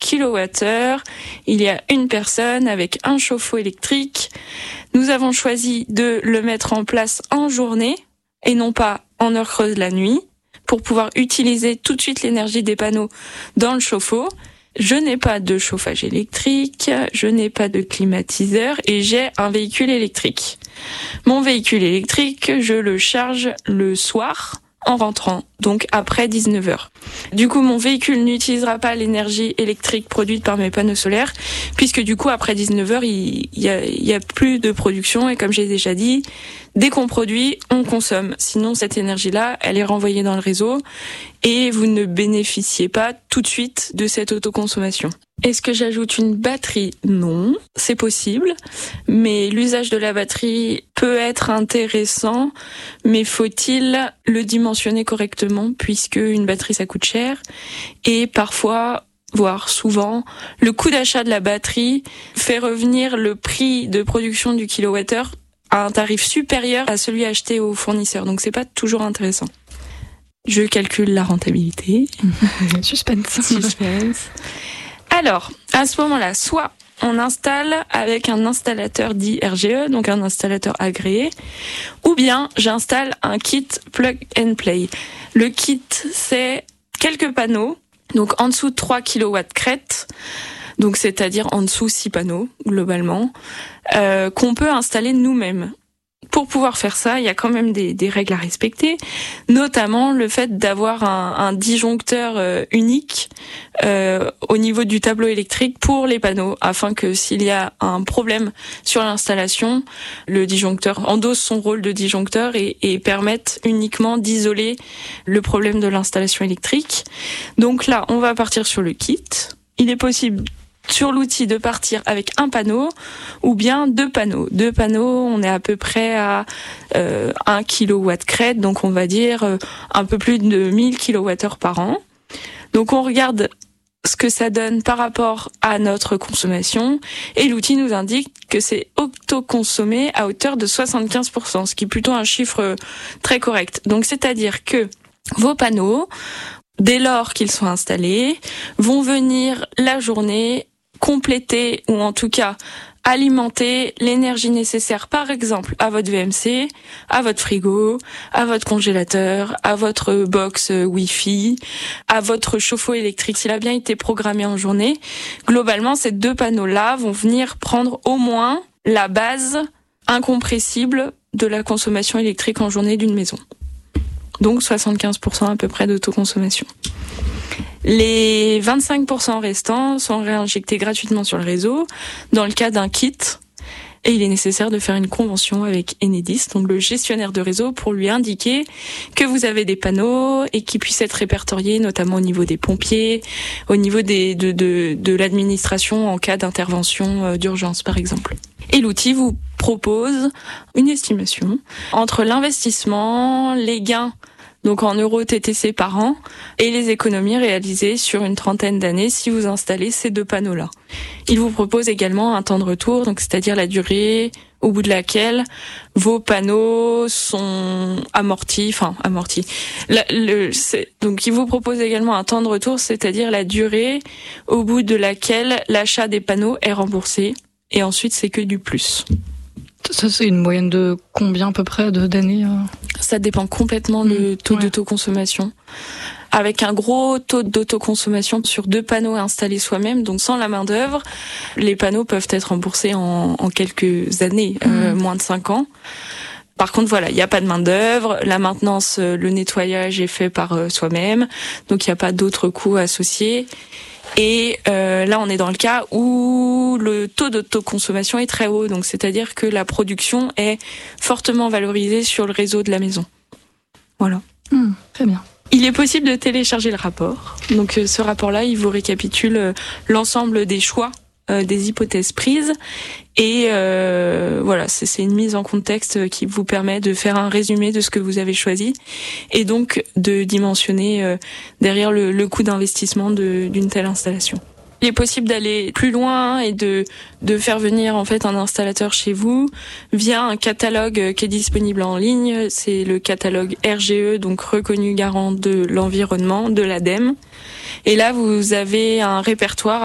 kWh. Il y a une personne avec un chauffe-eau électrique. Nous avons choisi de le mettre en place en journée et non pas en heure creuse la nuit pour pouvoir utiliser tout de suite l'énergie des panneaux dans le chauffe-eau. Je n'ai pas de chauffage électrique, je n'ai pas de climatiseur et j'ai un véhicule électrique. Mon véhicule électrique, je le charge le soir en rentrant, donc après 19h. Du coup, mon véhicule n'utilisera pas l'énergie électrique produite par mes panneaux solaires, puisque du coup, après 19h, il y a plus de production, et comme j'ai déjà dit, dès qu'on produit, on consomme. Sinon, cette énergie-là, elle est renvoyée dans le réseau, et vous ne bénéficiez pas tout de suite de cette autoconsommation. Est-ce que j'ajoute une batterie ? Non, c'est possible, mais l'usage de la batterie peut être intéressant, mais faut-il le dimensionner correctement, puisque une batterie ça coûte cher, et parfois, voire souvent, le coût d'achat de la batterie fait revenir le prix de production du kilowattheure à un tarif supérieur à celui acheté au fournisseur, donc c'est pas toujours intéressant. Je calcule la rentabilité. Suspense. Alors, à ce moment-là, soit on installe avec un installateur dit RGE, donc un installateur agréé, ou bien j'installe un kit plug and play. Le kit, c'est quelques panneaux, donc en dessous de 3 kW crête, donc c'est-à-dire en dessous 6 panneaux, globalement, qu'on peut installer nous-mêmes. Pour pouvoir faire ça, il y a quand même des règles à respecter, notamment le fait d'avoir un disjoncteur unique au niveau du tableau électrique pour les panneaux, afin que s'il y a un problème sur l'installation, le disjoncteur endosse son rôle de disjoncteur et permette uniquement d'isoler le problème de l'installation électrique. Donc là, on va partir sur le kit. Il est possible sur l'outil de partir avec un panneau ou bien deux panneaux. Deux panneaux, on est à peu près à 1 kW crête, donc on va dire un peu plus de 1000 kWh par an. Donc on regarde ce que ça donne par rapport à notre consommation et l'outil nous indique que c'est autoconsommé à hauteur de 75%, ce qui est plutôt un chiffre très correct. Donc c'est-à-dire que vos panneaux, dès lors qu'ils sont installés, vont venir la journée compléter ou en tout cas alimenter l'énergie nécessaire, par exemple, à votre VMC, à votre frigo, à votre congélateur, à votre box Wi-Fi, à votre chauffe-eau électrique. S'il a bien été programmé en journée, globalement, ces deux panneaux-là vont venir prendre au moins la base incompressible de la consommation électrique en journée d'une maison. Donc 75% à peu près d'autoconsommation. Les 25% restants sont réinjectés gratuitement sur le réseau dans le cas d'un kit et il est nécessaire de faire une convention avec Enedis, donc le gestionnaire de réseau, pour lui indiquer que vous avez des panneaux et qu'ils puissent être répertoriés notamment au niveau des pompiers, au niveau de l'administration en cas d'intervention d'urgence par exemple. Et l'outil vous propose une estimation entre l'investissement, les gains donc en euros TTC par an, et les économies réalisées sur une 30aine d'années si vous installez ces deux panneaux-là. Il vous propose également un temps de retour, donc c'est-à-dire la durée au bout de laquelle vos panneaux sont amortis. Donc il vous propose également un temps de retour, c'est-à-dire la durée au bout de laquelle l'achat des panneaux est remboursé, et ensuite c'est que du plus. Ça, c'est une moyenne de combien à peu près d'années Ça dépend complètement le taux d'autoconsommation. Avec un gros taux d'autoconsommation sur deux panneaux installés soi-même, donc sans la main d'œuvre, les panneaux peuvent être remboursés en quelques années, moins de 5 ans. Par contre, voilà, il n'y a pas de main d'œuvre, la maintenance, le nettoyage est fait par soi-même, donc il n'y a pas d'autres coûts associés. Et là, on est dans le cas où le taux d'autoconsommation est très haut, donc c'est-à-dire que la production est fortement valorisée sur le réseau de la maison. Voilà. Très bien. Il est possible de télécharger le rapport. Donc ce rapport-là, il vous récapitule l'ensemble des choix, des hypothèses prises. Et voilà, c'est une mise en contexte qui vous permet de faire un résumé de ce que vous avez choisi et donc de dimensionner derrière le coût d'investissement d'une telle installation. Il est possible d'aller plus loin et de faire venir en fait un installateur chez vous via un catalogue qui est disponible en ligne. C'est le catalogue RGE, donc reconnu garant de l'environnement, de l'ADEME. Et là, vous avez un répertoire